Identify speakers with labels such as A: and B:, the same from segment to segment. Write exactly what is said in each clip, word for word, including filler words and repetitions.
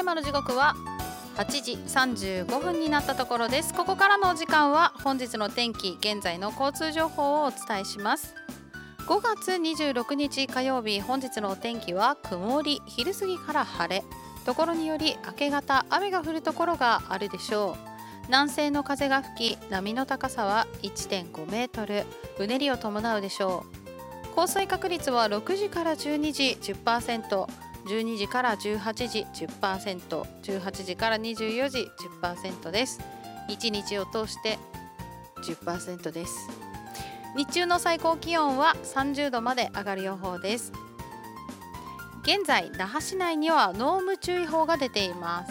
A: 今の時刻ははちじさんじゅうごふんになったところです。ここからのお時間は本日の天気、現在の交通情報をお伝えします。ごがつにじゅうろくにち火曜日、本日のお天気は曇り、昼過ぎから晴れ、ところにより明け方雨が降るところがあるでしょう。南西の風が吹き、波の高さは いってんごメートル、うねりを伴うでしょう。降水確率はろくじからじゅうにじ じゅっパーセント、じゅうにじからじゅうはちじ じゅっパーセント、じゅうはちじからにじゅうよじ じゅっパーセント です。いちにちを通して じゅっパーセント です。日中の最高気温はさんじゅうどまで上がる予報です。現在那覇市内には濃霧注意報が出ています。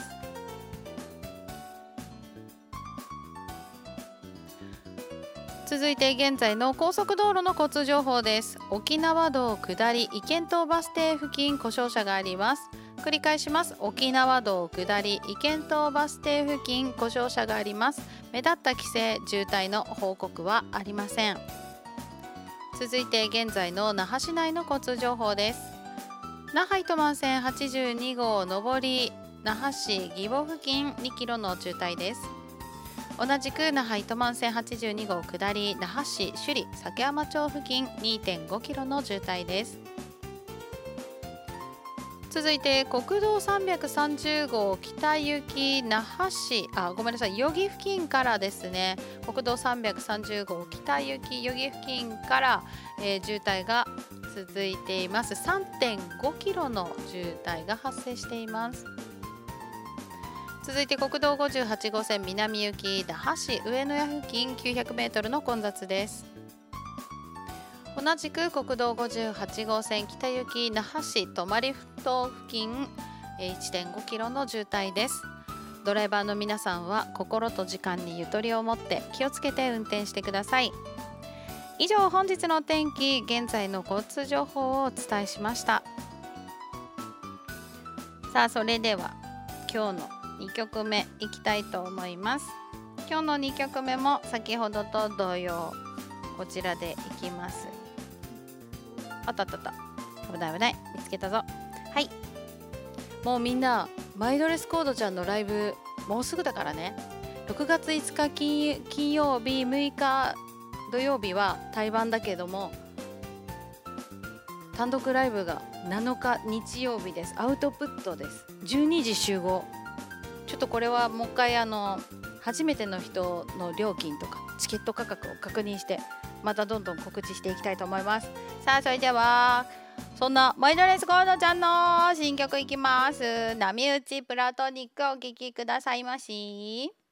A: 続いて現在の高速道路の交通情報です。沖縄道下り意見島バス停付近故障車があります。繰り返します。沖縄道下り意見島バス停付近故障車があります。目立った規制渋滞の報告はありません。続いて現在の那覇市内の交通情報です。那覇糸満線はちじゅうにごう上り那覇市義母付近にキロの渋滞です。同じく那覇糸満線はちじゅうにごう下り那覇市首里崎山町付近 にてんごキロの渋滞です。続いて国道さんびゃくさんじゅうごう北行き那覇市あごめんなさい余木付近からですね。国道さんびゃくさんじゅうごう北行き余木付近から、えー、渋滞が続いています。 さんてんごキロの渋滞が発生しています。続いて国道ごじゅうはちごう線南行き那覇市上野谷付近きゅうひゃくメートルの混雑です。同じく国道ごじゅうはちごう線北行き那覇市泊ふ頭付近 いってんごキロの渋滞です。ドライバーの皆さんは心と時間にゆとりを持って気をつけて運転してください。以上、本日の天気、現在の交通情報をお伝えしました。さあ、それでは今日のにきょくめいきたいと思います。今日のにきょくめも先ほどと同様こちらでいきます。あったあったあった、危ない危ない、見つけたぞ。はい、もうみんなマイドレスコードちゃんのライブもうすぐだからね。ろくがついつか 金, 金曜日、むいか土曜日は対バンだけども、単独ライブがなのか日曜日です。アウトプットです。じゅうにじ集合。ちょっとこれはもう一回あの初めての人の料金とかチケット価格を確認してまたどんどん告知していきたいと思います。さあ、それではそんなマイドレスコードちゃんの新曲いきます。波打ちプラトニックお聴きくださいまし。